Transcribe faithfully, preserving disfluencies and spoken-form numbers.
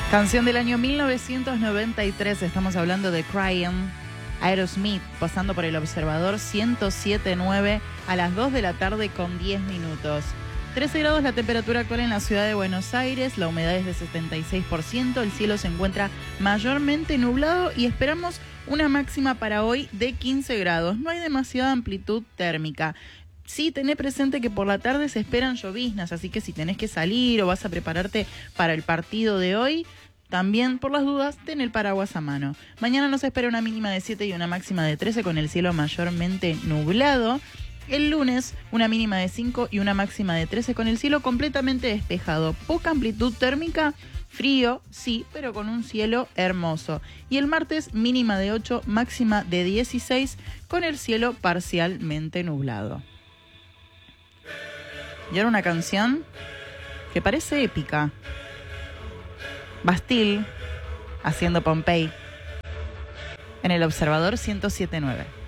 Canción del año mil novecientos noventa y tres, estamos hablando de Crying, Aerosmith, pasando por el observador ciento siete punto nueve a las dos de la tarde con diez minutos. trece grados la temperatura actual en la ciudad de Buenos Aires, la humedad es de setenta y seis por ciento, el cielo se encuentra mayormente nublado y esperamos una máxima para hoy de quince grados. No hay demasiada amplitud térmica. Sí, tené presente que por la tarde se esperan lloviznas, así que si tenés que salir o vas a prepararte para el partido de hoy, también por las dudas, ten el paraguas a mano. Mañana nos espera una mínima de siete y una máxima de trece con el cielo mayormente nublado. El lunes, una mínima de cinco y una máxima de trece con el cielo completamente despejado. Poca amplitud térmica, frío, sí, pero con un cielo hermoso. Y el martes, mínima de ocho, máxima de dieciséis con el cielo parcialmente nublado. Y ahora una canción que parece épica. Bastille, haciendo Pompeii, en el observador ciento siete punto nueve.